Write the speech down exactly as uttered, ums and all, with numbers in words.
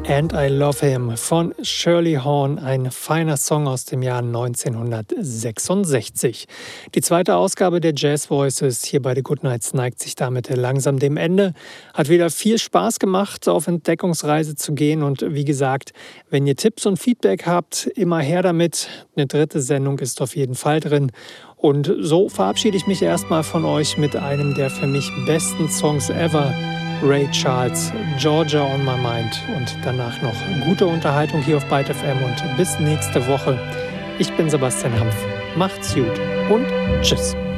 And I Love Him von Shirley Horn, ein feiner Song aus dem Jahr neunzehnhundertsechsundsechzig. Die zweite Ausgabe der Jazz Voices hier bei The Goodnights neigt sich damit langsam dem Ende. Hat wieder viel Spaß gemacht, auf Entdeckungsreise zu gehen und wie gesagt, wenn ihr Tipps und Feedback habt, immer her damit. Eine dritte Sendung ist auf jeden Fall drin. Und so verabschiede ich mich erstmal von euch mit einem der für mich besten Songs ever. Ray Charles, Georgia on My Mind und danach noch gute Unterhaltung hier auf Byte F M und bis nächste Woche. Ich bin Sebastian Hampf. Macht's gut und tschüss.